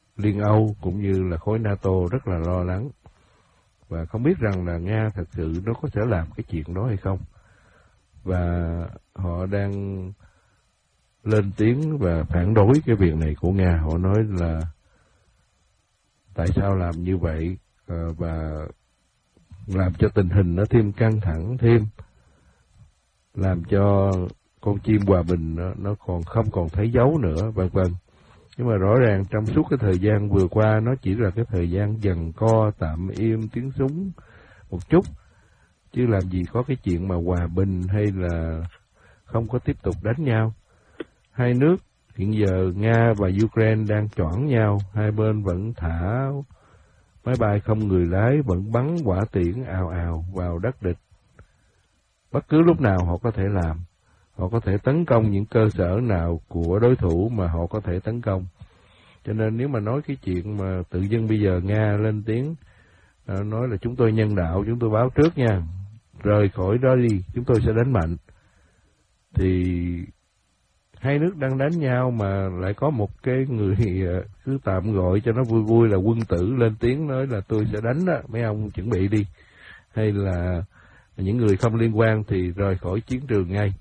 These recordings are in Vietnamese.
Liên Âu cũng như là khối NATO rất là lo lắng và không biết rằng là Nga thật sự nó có sẽ làm cái chuyện đó hay không. Và họ đang lên tiếng và phản đối cái việc này của Nga. Họ nói là tại sao làm như vậy và làm cho tình hình nó thêm căng thẳng thêm, làm cho con chim hòa bình nó còn không còn thấy dấu nữa, vân vân. Nhưng mà rõ ràng trong suốt cái thời gian vừa qua nó chỉ là cái thời gian giằng co tạm im tiếng súng một chút, chứ làm gì có cái chuyện mà hòa bình hay là không có tiếp tục đánh nhau. Hai nước hiện giờ Nga và Ukraine đang choảng nhau, hai bên vẫn thả máy bay không người lái, vẫn bắn hỏa tiễn ào ào vào đất địch. Bất cứ lúc nào họ có thể làm. Họ có thể tấn công những cơ sở nào của đối thủ mà họ có thể tấn công. Cho nên nếu mà nói cái chuyện mà tự dưng bây giờ Nga lên tiếng nói là chúng tôi nhân đạo, chúng tôi báo trước nha, rời khỏi đó đi, chúng tôi sẽ đánh mạnh, thì hai nước đang đánh nhau mà lại có một cái người cứ tạm gọi cho nó vui vui là quân tử lên tiếng nói là tôi sẽ đánh đó, mấy ông chuẩn bị đi, hay là những người không liên quan thì rời khỏi chiến trường ngay.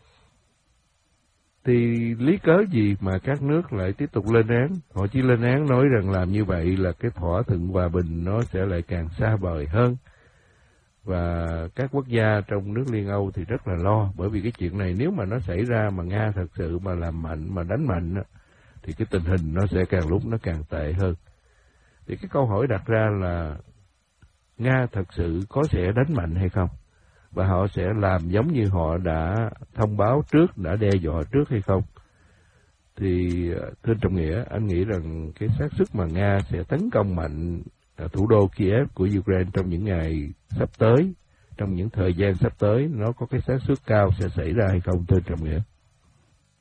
Thì lý cớ gì mà các nước lại tiếp tục lên án? Họ chỉ lên án nói rằng làm như vậy là cái thỏa thuận hòa bình nó sẽ lại càng xa vời hơn. Và các quốc gia trong nước Liên Âu thì rất là lo, bởi vì cái chuyện này nếu mà nó xảy ra mà Nga thật sự mà làm mạnh, mà đánh mạnh thì cái tình hình nó sẽ càng lúc nó càng tệ hơn. Thì cái câu hỏi đặt ra là Nga thật sự có sẽ đánh mạnh hay không? Và họ sẽ làm giống như họ đã thông báo trước, đã đe dọa trước hay không? Thì thưa Trọng Nghĩa, anh nghĩ rằng cái xác suất mà Nga sẽ tấn công mạnh thủ đô Kiev của Ukraine trong những ngày sắp tới, trong những thời gian sắp tới, nó có cái xác suất cao sẽ xảy ra hay không, thưa Trọng Nghĩa?